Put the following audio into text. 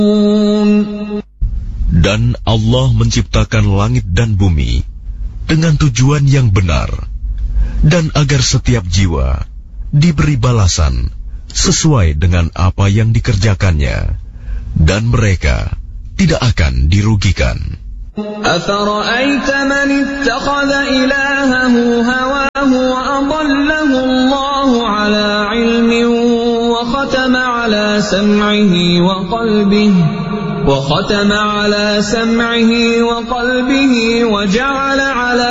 Dan Allah menciptakan langit dan bumi dengan tujuan yang benar, dan agar setiap jiwa diberi balasan sesuai dengan apa yang dikerjakannya, dan mereka tidak akan dirugikan. أَفَرَأَيْتَ مَنِ اتَّخَذَ إِلَٰهَهُ هَوَاهُ وَأَضَلَّهُ اللَّهُ عَلَىٰ عِلْمٍ وَخَتَمَ عَلَىٰ سَمْعِهِ وَقَلْبِهِ وَجَعَلَ عَلَىٰ